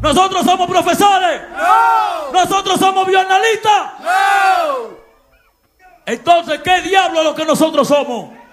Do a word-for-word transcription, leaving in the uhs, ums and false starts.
¿Nosotros somos profesores? No. ¿Nosotros somos bioanalistas? No. Entonces, ¿qué diablo es lo que nosotros somos?